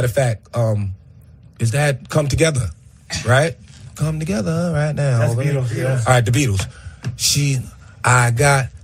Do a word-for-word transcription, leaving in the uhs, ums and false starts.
matter of fact, um, is that Come Together, right? Come together right now. That's Beatles, yeah. All right, the Beatles. She, I got